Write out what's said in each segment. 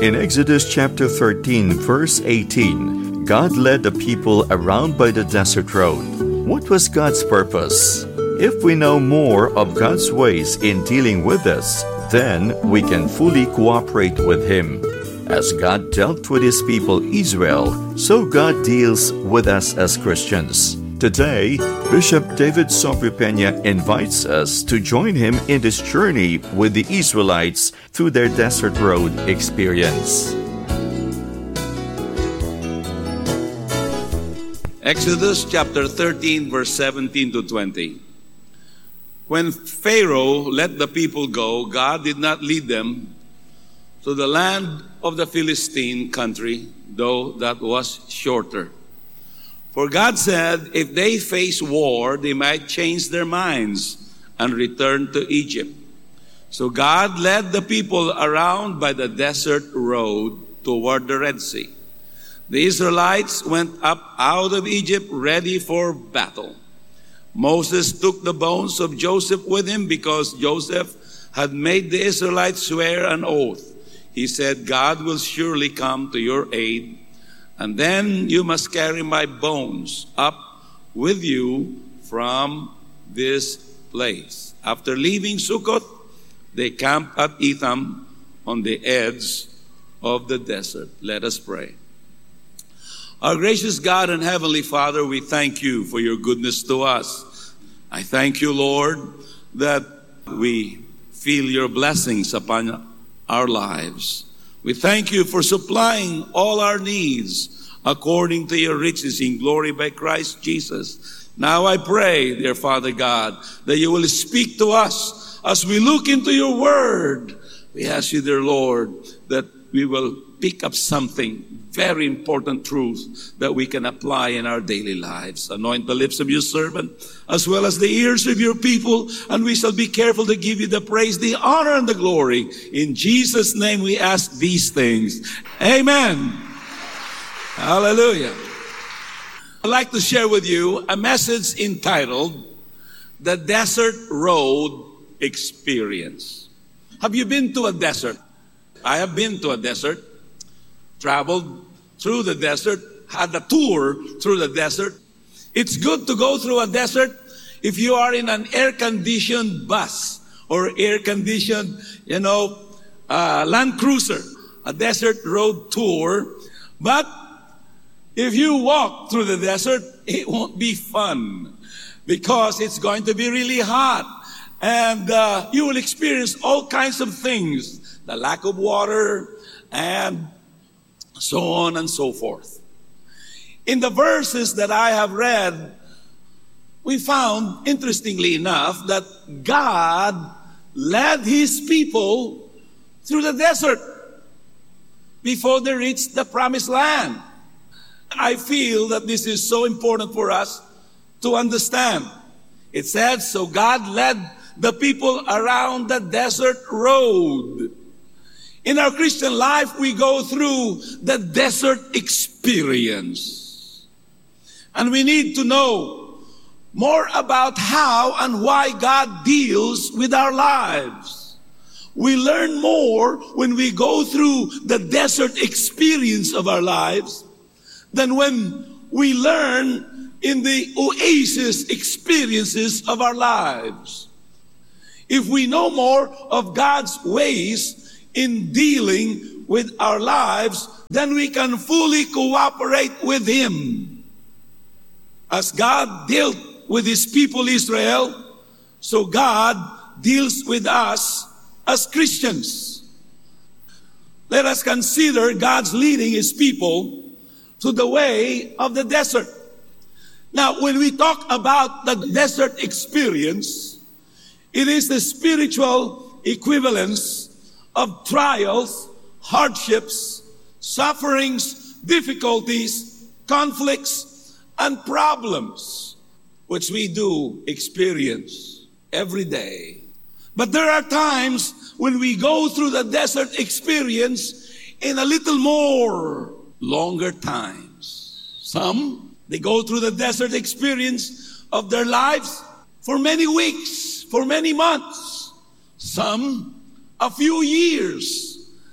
In Exodus chapter 13, verse 18, God led the people around by the desert road. What was God's purpose? If we know more of God's ways in dealing with us, then we can fully cooperate with Him. As God dealt with His people Israel, so God deals with us as Christians. Today, Bishop David Sobrepena invites us to join him in this journey with the Israelites through their desert road experience. Exodus chapter 13, verse 17 to 20. When Pharaoh let the people go, God did not lead them to the land of the Philistine country, though that was shorter. For God said, if they face war, they might change their minds and return to Egypt. So God led the people around by the desert road toward the Red Sea. The Israelites went up out of Egypt ready for battle. Moses took the bones of Joseph with him because Joseph had made the Israelites swear an oath. He said, God will surely come to your aid, and then you must carry my bones up with you from this place. After leaving Succoth, they camped at Etham on the edge of the desert. Let us pray. Our gracious God and Heavenly Father, we thank you for your goodness to us. I thank you, Lord, that we feel your blessings upon our lives. We thank you for supplying all our needs according to your riches in glory by Christ Jesus. Now I pray, dear Father God, that you will speak to us as we look into your word. We ask you, dear Lord, that we will pick up something, very important truth that we can apply in our daily lives. Anoint the lips of your servant as well as the ears of your people, and we shall be careful to give you the praise, the honor, and the glory. In Jesus' name we ask these things. Amen. Hallelujah. I'd like to share with you a message entitled, The Desert Road Experience. Have you been to a desert? I have been to a desert, traveled through the desert, had a tour through the desert. It's good to go through a desert if you are in an air-conditioned bus or air-conditioned, Land Cruiser, a desert road tour. But if you walk through the desert, it won't be fun because it's going to be really hot. And you will experience all kinds of things, the lack of water and so on and so forth. In the verses that I have read, we found, interestingly enough, that God led His people through the desert before they reached the promised land. I feel that this is so important for us to understand. It says, so God led the people around the desert road. In our Christian life, we go through the desert experience. And we need to know more about how and why God deals with our lives. We learn more when we go through the desert experience of our lives than when we learn in the oasis experiences of our lives. If we know more of God's ways in dealing with our lives, then we can fully cooperate with Him. As God dealt with His people Israel, so God deals with us as Christians. Let us consider God's leading His people to the way of the desert. Now, when we talk about the desert experience, it is the spiritual equivalence of trials, hardships, sufferings, difficulties, conflicts, and problems, which we do experience every day. But there are times when we go through the desert experience in a little more longer times. Some, they go through the desert experience of their lives for many weeks, for many months. Some, a few years.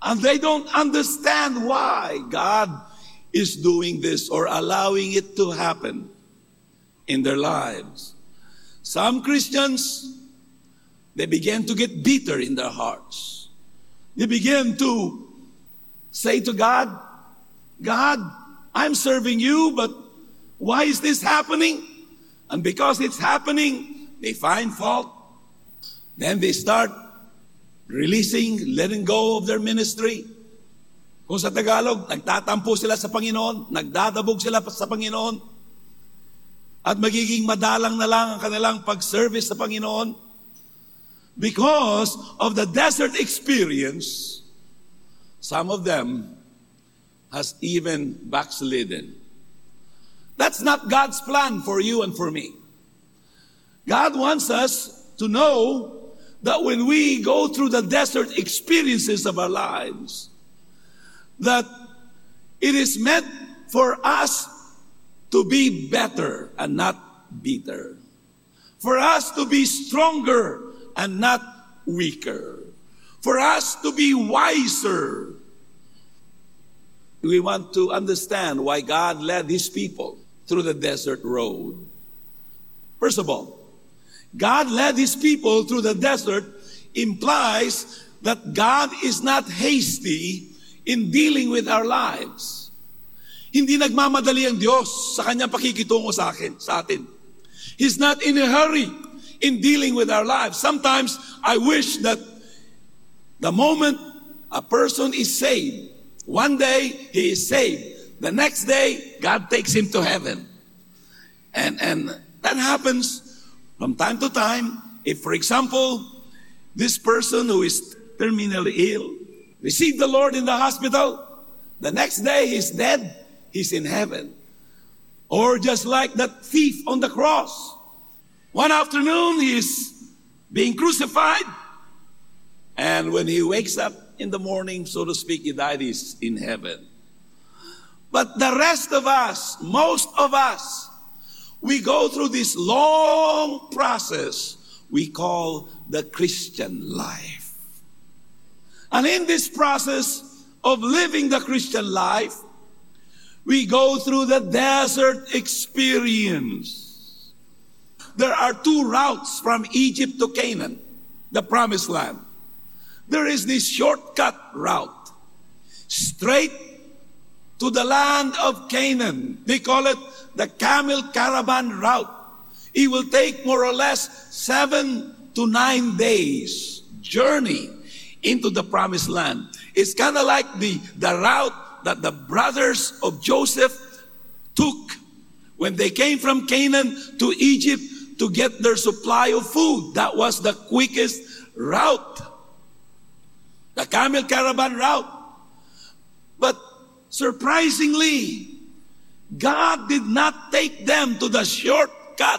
And they don't understand why God is doing this or allowing it to happen in their lives. Some Christians, they begin to get bitter in their hearts. They begin to say to God, God, I'm serving you, but why is this happening? And because it's happening, they find fault. Then they start releasing, letting go of their ministry. Kung sa Tagalog, nagtatampo sila sa Panginoon, nagdadabog sila sa Panginoon, at magiging madalang na lang ang kanilang pag-service sa Panginoon. Because of the desert experience, some of them has even backslidden. That's not God's plan for you and for me. God wants us to know that when we go through the desert experiences of our lives, that it is meant for us to be better and not bitter. For us to be stronger and not weaker. For us to be wiser. We want to understand why God led His people through the desert road. First of all, God led His people through the desert implies that God is not hasty in dealing with our lives. Hindi nagmamadali ang Diyos sa Kanyang pakikitungo sa atin. He's not in a hurry in dealing with our lives. Sometimes I wish that the moment a person is saved, one day he is saved, the next day God takes him to heaven. And that happens from time to time. If, for example, this person who is terminally ill received the Lord in the hospital, the next day he's dead, he's in heaven. Or just like that thief on the cross. One afternoon he's being crucified, and when he wakes up in the morning, so to speak, he died, he's in heaven. But the rest of us, most of us, we go through this long process we call the Christian life. And in this process of living the Christian life, we go through the desert experience. There are two routes from Egypt to Canaan, the promised land. There is this shortcut route, straight to the land of Canaan. They call it the camel caravan route. It will take more or less 7 to 9 days journey into the promised land. It's kind of like the route that the brothers of Joseph took when they came from Canaan to Egypt to get their supply of food. That was the quickest route, the camel caravan route. But surprisingly, God did not take them to the shortcut.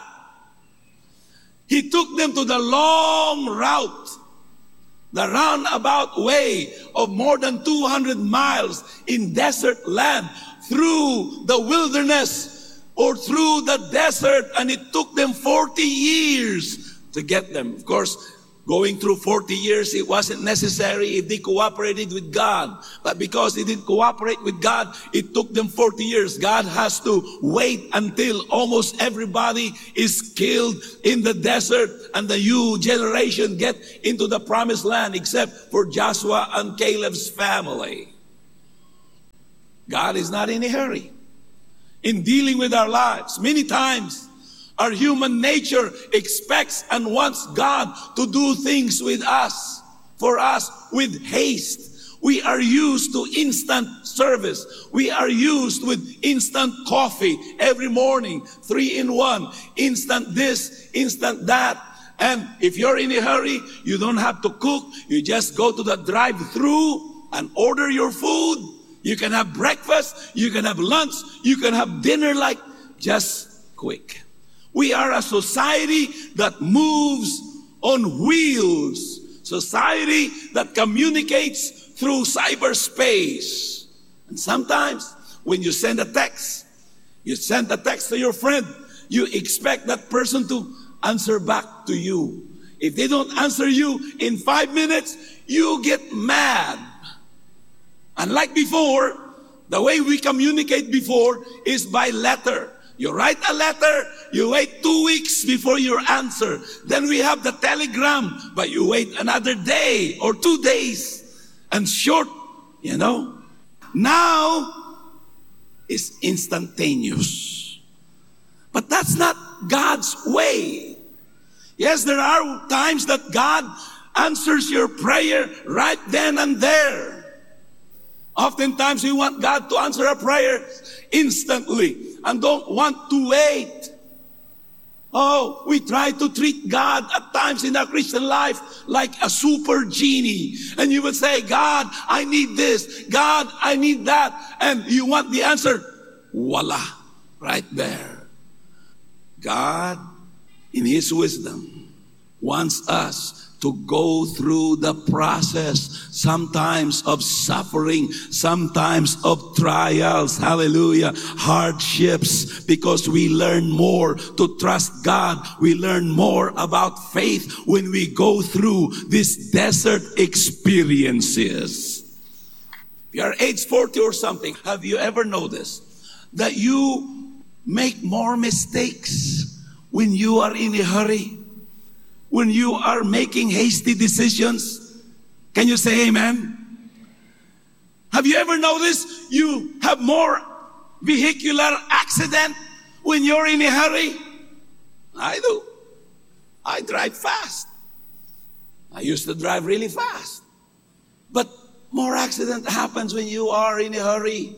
He took them to the long route, the roundabout way of more than 200 miles in desert land, through the wilderness or through the desert, and it took them 40 years to get them. Of course, going through 40 years, it wasn't necessary if they cooperated with God. But because they didn't cooperate with God, it took them 40 years. God has to wait until almost everybody is killed in the desert and the new generation get into the promised land, except for Joshua and Caleb's family. God is not in a hurry in dealing with our lives. Many times, our human nature expects and wants God to do things with us, for us, with haste. We are used to instant service. We are used with instant coffee every morning, 3-in-1, instant this, instant that. And if you're in a hurry, you don't have to cook. You just go to the drive-thru and order your food. You can have breakfast, you can have lunch, you can have dinner, like just quick. We are a society that moves on wheels. Society that communicates through cyberspace. And sometimes when you send a text to your friend, you expect that person to answer back to you. If they don't answer you in 5 minutes, you get mad. Unlike before, the way we communicate before is by letter. You write a letter, you wait 2 weeks before your answer. Then we have the telegram, but you wait another day or 2 days. And short, Now, it's instantaneous. But that's not God's way. Yes, there are times that God answers your prayer right then and there. Oftentimes we want God to answer a prayer instantly and don't want to wait. Oh, we try to treat God at times in our Christian life like a super genie. And you would say, God, I need this. God, I need that. And you want the answer. Voila, right there. God, in His wisdom, wants us to go through the process, sometimes of suffering, sometimes of trials, hallelujah, hardships, because we learn more to trust God. We learn more about faith when we go through these desert experiences. If you are age 40 or something, have you ever noticed that you make more mistakes when you are in a hurry? When you are making hasty decisions? Can you say amen? Have you ever noticed you have more vehicular accident when you're in a hurry? I do. I drive fast. I used to drive really fast. But more accident happens when you are in a hurry.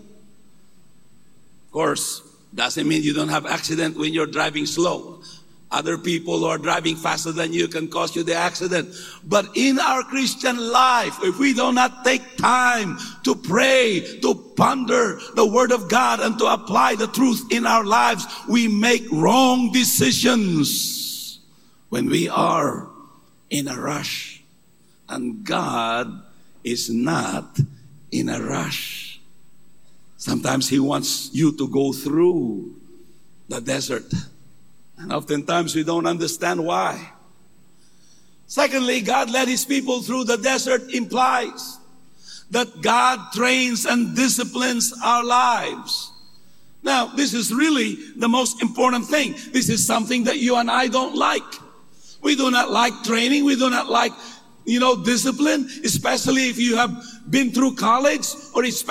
Of course, doesn't mean you don't have accident when you're driving slow. Other people who are driving faster than you can cause you the accident. But in our Christian life, if we do not take time to pray, to ponder the Word of God, and to apply the truth in our lives, we make wrong decisions when we are in a rush. And God is not in a rush. Sometimes He wants you to go through the desert. And oftentimes we don't understand why. Secondly, God led His people through the desert implies that God trains and disciplines our lives. Now, this is really the most important thing. This is something that you and I don't like. We do not like training. We do not like, discipline, especially if you have been through college or especially